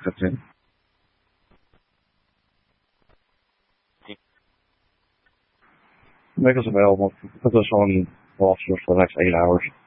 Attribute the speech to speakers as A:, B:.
A: 15. Make us available. Put this on officers for the next 8 hours.